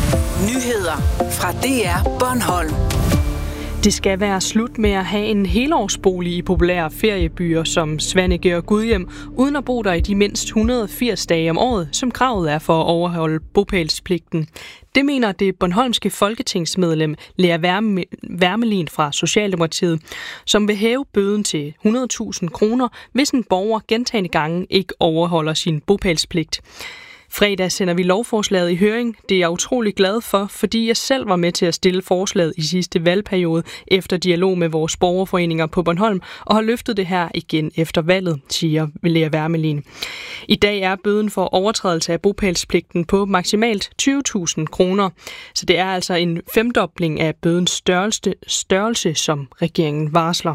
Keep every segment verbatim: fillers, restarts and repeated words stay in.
Nyheder fra D R Bornholm. Det skal være slut med at have en helårsbolig i populære feriebyer som Svaneke og Gudhjem, uden at bo der i de mindst et hundrede og firs dage om året, som kravet er for at overholde bopælspligten. Det mener det bornholmske folketingsmedlem Lea Wermelin fra Socialdemokratiet, som vil hæve bøden til hundrede tusind kroner, hvis en borger gentagne gange ikke overholder sin bopælspligt. Fredag sender vi lovforslaget i høring. Det er jeg utrolig glad for, fordi jeg selv var med til at stille forslaget i sidste valgperiode efter dialog med vores borgerforeninger på Bornholm, og har løftet det her igen efter valget, siger Lea Wermelin. I dag er bøden for overtrædelse af bopælspligten på maksimalt tyve tusind kroner, så det er altså en femdobling af bødens størrelse, størrelse som regeringen varsler.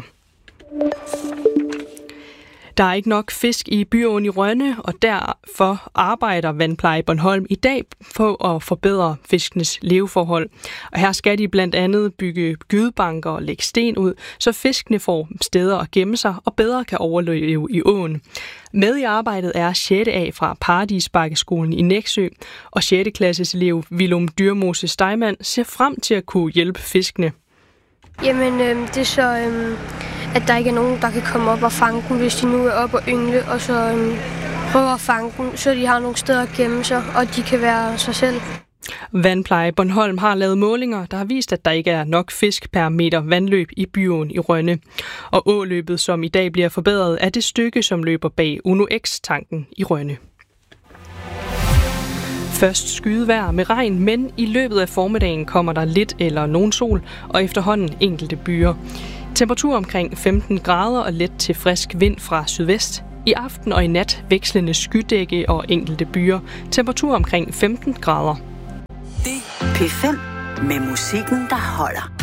Der er ikke nok fisk i byåen i Rønne, og derfor arbejder Vandpleje Bornholm i dag på at forbedre fiskenes leveforhold. Og her skal de blandt andet bygge gydebanker og lægge sten ud, så fiskene får steder at gemme sig og bedre kan overleve i åen. Med i arbejdet er sjette A fra Paradisbakkeskolen i Nexø, og sjette klasses elev Willum Dyrmose Steimann ser frem til at kunne hjælpe fiskene. Jamen, øh, det er så... Øh at der ikke er nogen, der kan komme op og fange dem, hvis de nu er oppe og yngle, og så øhm, prøver at fange dem, så de har nogle steder at gemme sig, og de kan være sig selv. Vandpleje Bornholm har lavet målinger, der har vist, at der ikke er nok fisk per meter vandløb i byåen i Rønne. Og åløbet, som i dag bliver forbedret, er det stykke, som løber bag Uno X-tanken i Rønne. Først skydevejr med regn, men i løbet af formiddagen kommer der lidt eller nogen sol, og efterhånden enkelte byer. Temperatur omkring femten grader og let til frisk vind fra sydvest. I aften og i nat vekslende skydække og enkelte byer. Temperatur omkring femten grader. P fem med musikken, der holder.